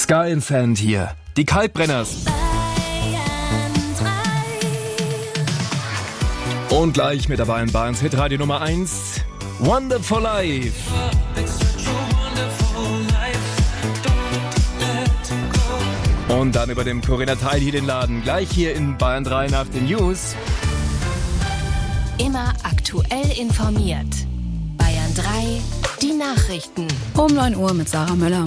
Sky and Sand hier. Die Kalkbrenners. Und gleich mit dabei in Bayerns Hitradio Nummer 1. Wonderful Life. Und dann über dem Corinna Teil hier den Laden. Gleich hier in Bayern 3 nach den News. Immer aktuell informiert. Bayern 3, die Nachrichten. Um 9 Uhr mit Sarah Möller.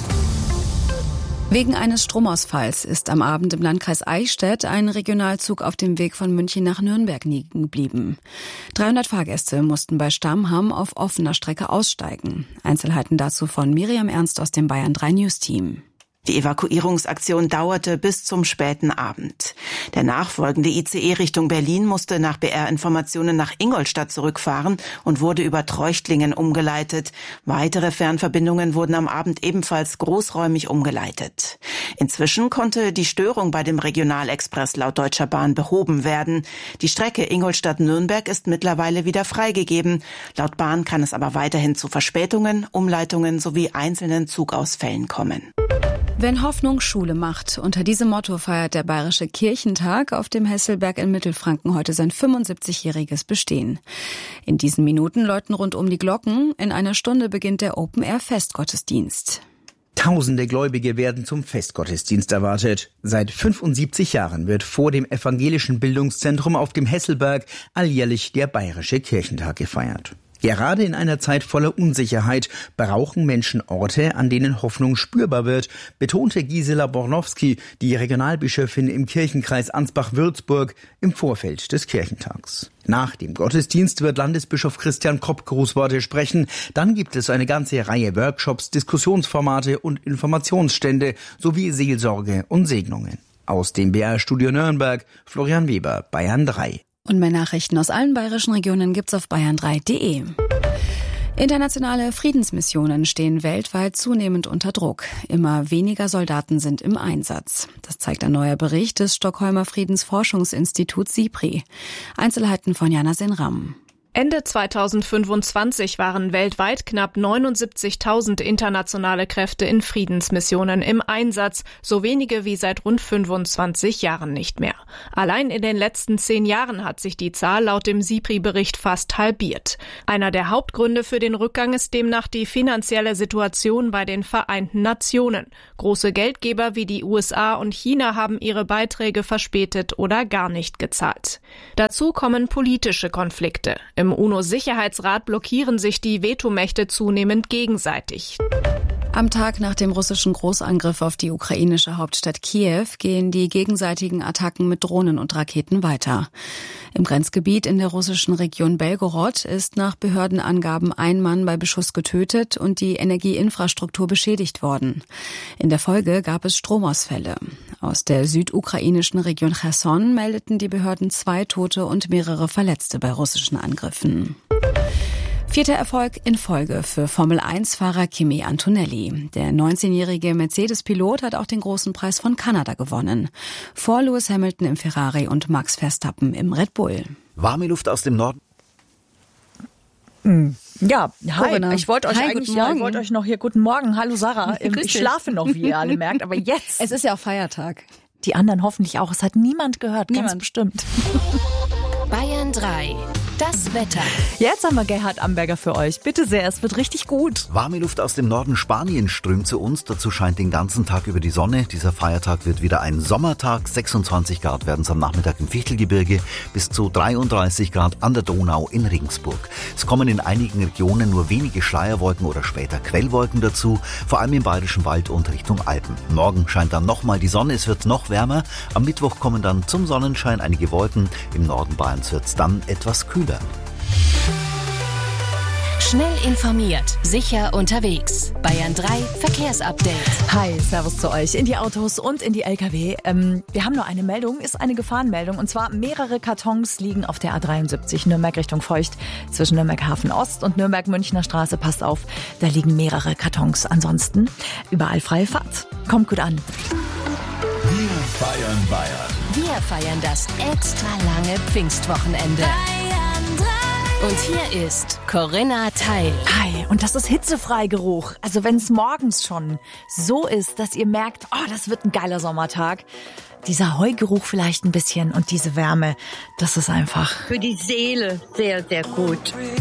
Wegen eines Stromausfalls ist am Abend im Landkreis Eichstätt ein Regionalzug auf dem Weg von München nach Nürnberg liegen geblieben. 300 Fahrgäste mussten bei Stammham auf offener Strecke aussteigen. Einzelheiten dazu von Miriam Ernst aus dem Bayern 3 News Team. Die Evakuierungsaktion dauerte bis zum späten Abend. Der nachfolgende ICE Richtung Berlin musste nach BR-Informationen nach Ingolstadt zurückfahren und wurde über Treuchtlingen umgeleitet. Weitere Fernverbindungen wurden am Abend ebenfalls großräumig umgeleitet. Inzwischen konnte die Störung bei dem Regionalexpress laut Deutscher Bahn behoben werden. Die Strecke Ingolstadt-Nürnberg ist mittlerweile wieder freigegeben. Laut Bahn kann es aber weiterhin zu Verspätungen, Umleitungen sowie einzelnen Zugausfällen kommen. Wenn Hoffnung Schule macht. Unter diesem Motto feiert der Bayerische Kirchentag auf dem Hesselberg in Mittelfranken heute sein 75-jähriges Bestehen. In diesen Minuten läuten rund um die Glocken. In einer Stunde beginnt der Open-Air-Festgottesdienst. Tausende Gläubige werden zum Festgottesdienst erwartet. Seit 75 Jahren wird vor dem evangelischen Bildungszentrum auf dem Hesselberg alljährlich der Bayerische Kirchentag gefeiert. Gerade in einer Zeit voller Unsicherheit brauchen Menschen Orte, an denen Hoffnung spürbar wird, betonte Gisela Bornowski, die Regionalbischöfin im Kirchenkreis Ansbach-Würzburg, im Vorfeld des Kirchentags. Nach dem Gottesdienst wird Landesbischof Christian Kopp Grußworte sprechen. Dann gibt es eine ganze Reihe Workshops, Diskussionsformate und Informationsstände sowie Seelsorge und Segnungen. Aus dem BR-Studio Nürnberg, Florian Weber, Bayern 3. Und mehr Nachrichten aus allen bayerischen Regionen gibt's auf bayern3.de. Internationale Friedensmissionen stehen weltweit zunehmend unter Druck. Immer weniger Soldaten sind im Einsatz. Das zeigt ein neuer Bericht des Stockholmer Friedensforschungsinstituts SIPRI. Einzelheiten von Jana Senram. Ende 2025 waren weltweit knapp 79.000 internationale Kräfte in Friedensmissionen im Einsatz, so wenige wie seit rund 25 Jahren nicht mehr. Allein in den letzten 10 Jahren hat sich die Zahl laut dem SIPRI-Bericht fast halbiert. Einer der Hauptgründe für den Rückgang ist demnach die finanzielle Situation bei den Vereinten Nationen. Große Geldgeber wie die USA und China haben ihre Beiträge verspätet oder gar nicht gezahlt. Dazu kommen politische Konflikte. Im UNO-Sicherheitsrat blockieren sich die Vetomächte zunehmend gegenseitig. Am Tag nach dem russischen Großangriff auf die ukrainische Hauptstadt Kiew gehen die gegenseitigen Attacken mit Drohnen und Raketen weiter. Im Grenzgebiet in der russischen Region Belgorod ist nach Behördenangaben ein Mann bei Beschuss getötet und die Energieinfrastruktur beschädigt worden. In der Folge gab es Stromausfälle. Aus der südukrainischen Region Cherson meldeten die Behörden 2 Tote und mehrere Verletzte bei russischen Angriffen. 4. Erfolg in Folge für Formel-1-Fahrer Kimi Antonelli. Der 19-jährige Mercedes-Pilot hat auch den großen Preis von Kanada gewonnen. Vor Lewis Hamilton im Ferrari und Max Verstappen im Red Bull. Warme Luft aus dem Norden. Ja, hi. Corinna. Ich wollte euch noch hier guten Morgen. Hallo Sarah. Ich schlafe noch, wie ihr alle merkt, aber jetzt. Es ist ja auch Feiertag. Die anderen hoffentlich auch. Es hat niemand gehört, ganz bestimmt. Bayern 3, das Wetter. Jetzt haben wir Gerhard Amberger für euch. Bitte sehr, es wird richtig gut. Warme Luft aus dem Norden Spaniens strömt zu uns. Dazu scheint den ganzen Tag über die Sonne. Dieser Feiertag wird wieder ein Sommertag. 26 Grad werden es am Nachmittag im Fichtelgebirge, bis zu 33 Grad an der Donau in Regensburg. Es kommen in einigen Regionen nur wenige Schleierwolken oder später Quellwolken dazu, vor allem im Bayerischen Wald und Richtung Alpen. Morgen scheint dann nochmal die Sonne, es wird noch wärmer. Am Mittwoch kommen dann zum Sonnenschein einige Wolken. Im Norden Bayerns wird es dann etwas kühler. Schnell informiert, sicher unterwegs. Bayern 3 Verkehrsupdate. Hi, servus zu euch in die Autos und in die LKW. Wir haben nur eine Meldung, ist eine Gefahrenmeldung. Und zwar mehrere Kartons liegen auf der A73 Nürnberg Richtung Feucht. Zwischen Nürnberg Hafen Ost und Nürnberg Münchner Straße, passt auf, da liegen mehrere Kartons. Ansonsten überall freie Fahrt. Kommt gut an. Wir feiern Bayern. Wir feiern das extra lange Pfingstwochenende. Bayern 3. Und hier ist Corinna Teil. Hi, und das ist Hitzefreigeruch. Also wenn es morgens schon so ist, dass ihr merkt, das wird ein geiler Sommertag. Dieser Heugeruch vielleicht ein bisschen und diese Wärme, das ist einfach für die Seele sehr, sehr gut.